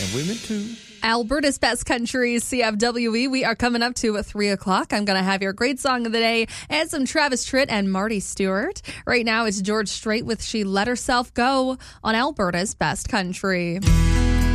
and women too. Alberta's Best Country, CFWE. We are coming up to 3 o'clock. I'm going to have your great song of the day and some Travis Tritt and Marty Stewart. Right now, it's George Strait with She Let Herself Go on Alberta's Best Country.